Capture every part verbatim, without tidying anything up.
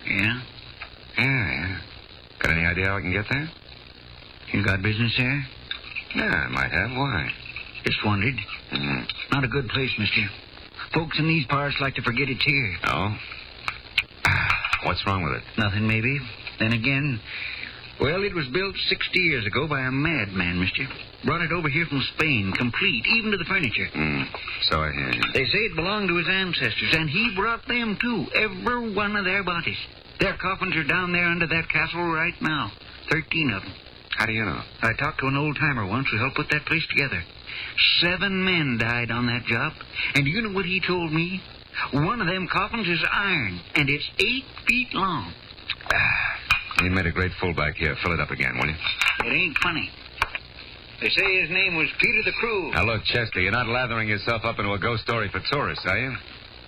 Yeah? Yeah, yeah. Got any idea how I can get there? You got business there? Yeah, I might have. Why? Just wondered. Mm. Not a good place, mister. Folks in these parts like to forget it's here. Oh? What's wrong with it? Nothing, maybe. Then again, well, it was built sixty years ago by a madman, mister. Brought it over here from Spain, complete, even to the furniture. Mm. So I hear you. They say it belonged to his ancestors, and he brought them, too. Every one of their bodies. Their coffins are down there under that castle right now. Thirteen of them. How do you know? I talked to an old-timer once who helped put that place together. Seven men died on that job. And you know what he told me? One of them coffins is iron, and it's eight feet long. You made a great fullback here. Fill it up again, will you? It ain't funny. They say his name was Peter the Cruel. Now, look, Chester, you're not lathering yourself up into a ghost story for tourists, are you?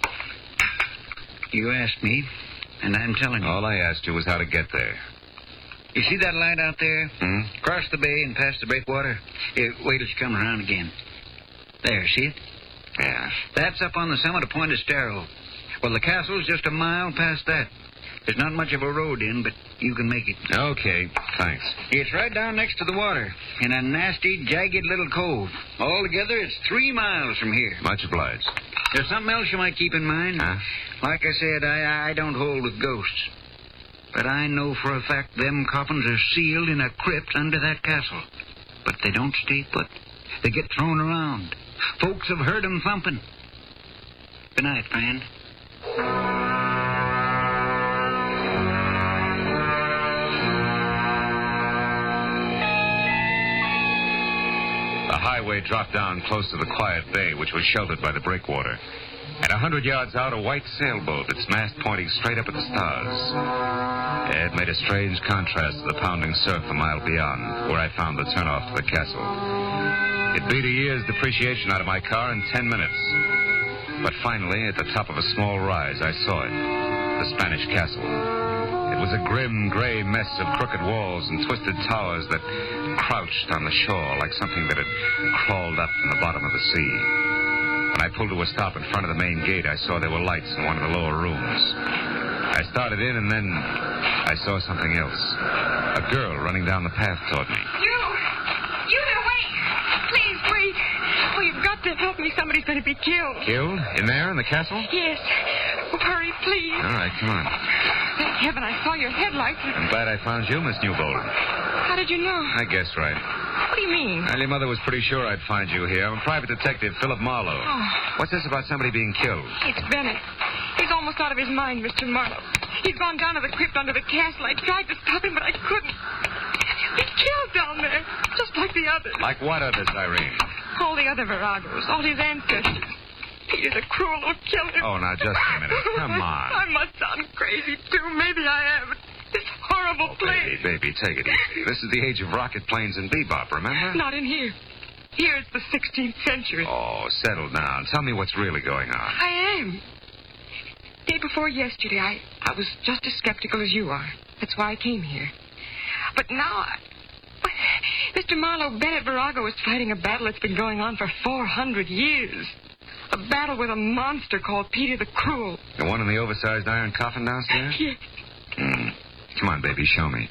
You asked me, and I'm telling you. All I asked you was how to get there. You see that light out there? Hmm? Across the bay and past the breakwater? Here, wait till she comes around again. There, see it? Yeah. That's up on the summit of Point Estero. Well, the castle's just a mile past that. There's not much of a road in, but you can make it. Okay, thanks. It's right down next to the water, in a nasty, jagged little cove. Altogether, it's three miles from here. Much obliged. There's something else you might keep in mind. Huh? Like I said, I, I don't hold with ghosts. But I know for a fact them coffins are sealed in a crypt under that castle. But they don't stay put. They get thrown around. Folks have heard 'em thumping. Good night, friend. The highway dropped down close to the quiet bay, which was sheltered by the breakwater. And a hundred yards out, a white sailboat, its mast pointing straight up at the stars. It made a strange contrast to the pounding surf a mile beyond, where I found the turnoff to the castle. It beat a year's depreciation out of my car in ten minutes. But finally, at the top of a small rise, I saw it. The Spanish castle. It was a grim, gray mess of crooked walls and twisted towers that crouched on the shore like something that had crawled up from the bottom of the sea. When I pulled to a stop in front of the main gate, I saw there were lights in one of the lower rooms. I started in, and then I saw something else. A girl running down the path toward me. You! You there, wait! Please, wait! Oh, you've got to help me. Somebody's going to be killed. Killed? In there, in the castle? Yes. Oh, hurry, please. All right, come on. Thank heaven I saw your headlights. I'm glad I found you, Miss Newbold. How did you know? I guessed right. What do you mean? Well, your mother was pretty sure I'd find you here. I'm a private detective, Philip Marlowe. Oh. What's this about somebody being killed? It's Bennett. He's almost out of his mind, Mister Marlowe. He's gone down to the crypt under the castle. I tried to stop him, but I couldn't. He's killed down there, just like the others. Like what others, Irene? All the other Viragos, all his ancestors. Peter the Cruel will kill him. Oh, now, just a minute. Come on. I must sound crazy, too. Maybe I am. This horrible Oh, place. baby, baby, take it easy. This is the age of rocket planes and bebop, remember? Not in here. Here it's the sixteenth century. Oh, settle down. Tell me what's really going on. I am. Day before yesterday, I, I was just as skeptical as you are. That's why I came here. But now, I, Mister Marlowe, Bennett Virago is fighting a battle that's been going on for four hundred years. A battle with a monster called Peter the Cruel. The one in the oversized iron coffin downstairs? Yes. Mm. Come on, baby, show me.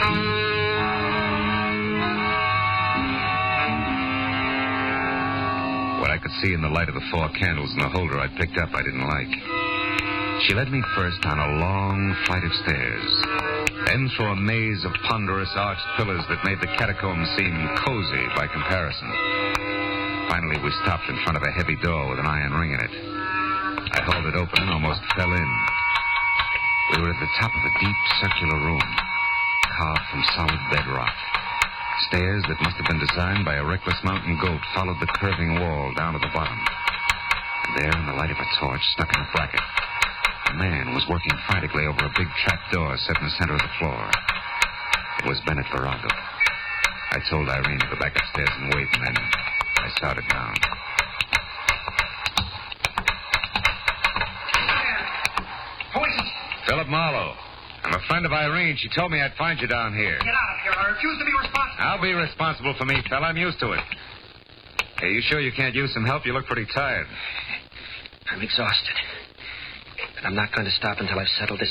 What I could see in the light of the four candles in the holder I picked up I didn't like. She led me first on a long flight of stairs, then through a maze of ponderous arched pillars that made the catacombs seem cozy by comparison. Finally, we stopped in front of a heavy door with an iron ring in it. I hauled it open and almost fell in. We were at the top of a deep circular room, carved from solid bedrock. Stairs that must have been designed by a reckless mountain goat followed the curving wall down to the bottom. And there, in the light of a torch stuck in a bracket, a man was working frantically over a big trap door set in the center of the floor. It was Bennett Virago. I told Irene to go back upstairs and wait, and then I started down. Who is it? Philip Marlowe. I'm a friend of Irene. She told me I'd find you down here. Get out of here. I refuse to be responsible. I'll be responsible for me, fella. I'm used to it. Hey, you sure you can't use some help? You look pretty tired. I'm exhausted. But I'm not going to stop until I've settled this